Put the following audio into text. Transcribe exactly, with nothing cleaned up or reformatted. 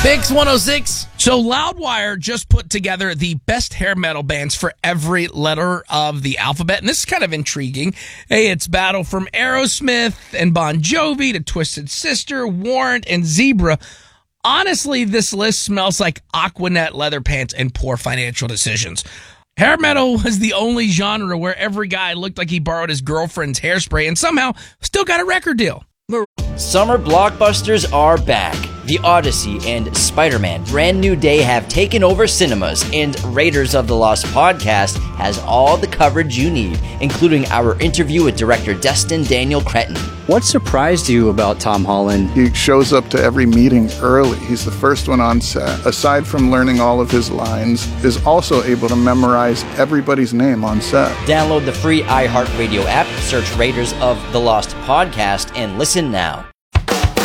Bix one oh six. So Loudwire just put together the best hair metal bands for every letter of the alphabet, and this is kind of intriguing. Hey, it's battle from Aerosmith and Bon Jovi to Twisted Sister, Warrant, and Zebra. Honestly, this list smells like Aquanet leather pants and poor financial decisions. Hair metal was the only genre where every guy looked like he borrowed his girlfriend's hairspray and somehow still got a record deal. Summer blockbusters are back. The Odyssey and Spider-Man Brand New Day have taken over cinemas, and Raiders of the Lost podcast has all the coverage you need, including our interview with director Destin Daniel Cretton. What surprised you about Tom Holland? He shows up to every meeting early. He's the first one on set. Aside from learning all of his lines, is also able to memorize everybody's name on set. Download the free iHeartRadio app, search Raiders of the Lost podcast, and listen now.